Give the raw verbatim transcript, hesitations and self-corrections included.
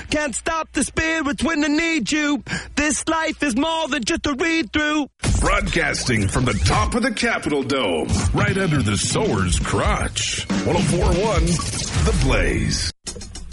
Can't stop the spirits when they need you. This life is more than just a read-through. Broadcasting from the top of the Capitol Dome, right under the sower's crotch. one oh four point one, The Blaze.